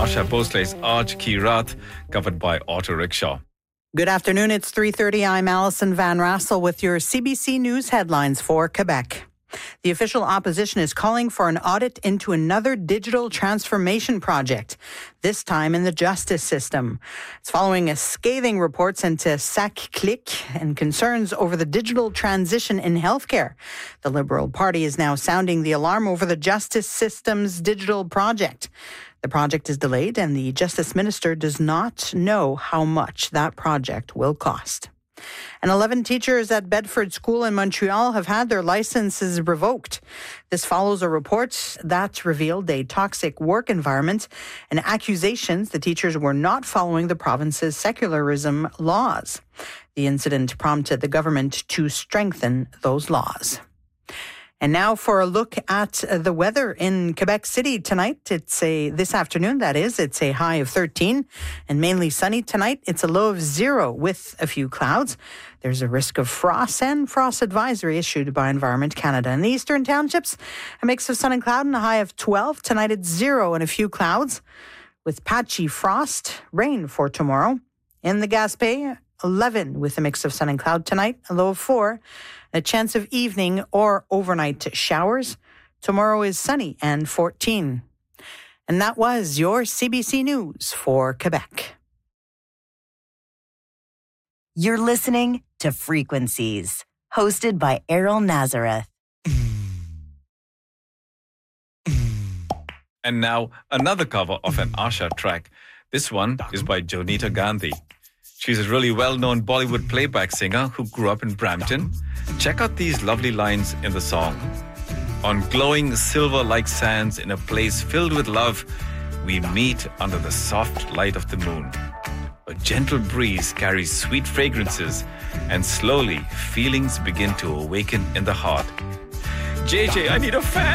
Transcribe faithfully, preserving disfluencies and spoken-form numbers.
Asha Bhosle's Aaj Ki Raat, covered by Auto Rickshaw. Good afternoon. It's three thirty. I'm Alison Van Rassel with your C B C News headlines for Quebec. The official opposition is calling for an audit into another digital transformation project, this time in the justice system. It's following a scathing reports into SacClick and concerns over the digital transition in healthcare. The Liberal Party is now sounding the alarm over the justice system's digital project. The project is delayed and the Justice Minister does not know how much that project will cost. And eleven teachers at Bedford School in Montreal have had their licenses revoked. This follows a report that revealed a toxic work environment and accusations the teachers were not following the province's secularism laws. The incident prompted the government to strengthen those laws. And now for a look at the weather in Quebec City tonight. It's a, this afternoon, that is, it's a high of thirteen and mainly sunny tonight. It's a low of zero with a few clouds. There's a risk of frost and frost advisory issued by Environment Canada. In the eastern townships, a mix of sun and cloud and a high of twelve. Tonight it's zero and a few clouds with patchy frost, rain for tomorrow. In the Gaspé, eleven with a mix of sun and cloud tonight, a low of four. A chance of evening or overnight showers. Tomorrow is sunny and fourteen. And that was your C B C News for Quebec. You're listening to Frequencies, hosted by Errol Nazareth. And now, another cover of an Asha track. This one is by Jonita Gandhi. She's a really well-known Bollywood playback singer who grew up in Brampton. Check out these lovely lines in the song. On glowing silver-like sands in a place filled with love, we meet under the soft light of the moon. A gentle breeze carries sweet fragrances, and slowly feelings begin to awaken in the heart. J J, I need a fan!